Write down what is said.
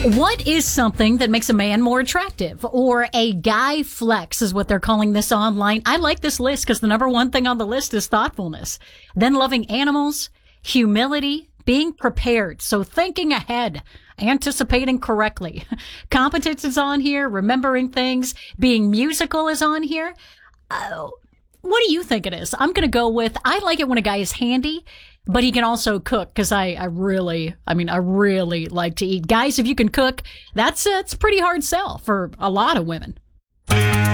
What is something that makes a man more attractive? Or a guy flex is what they're calling this online. I like this list because the number one thing on the list is thoughtfulness. Then loving animals, humility, being prepared. So thinking ahead, anticipating correctly. Competence is on here, remembering things, being musical is on here. What do you think it is? I'm going to go with, I like it when a guy is handy, but he can also cook because I really like to eat. Guys, if you can cook, it's a pretty hard sell for a lot of women.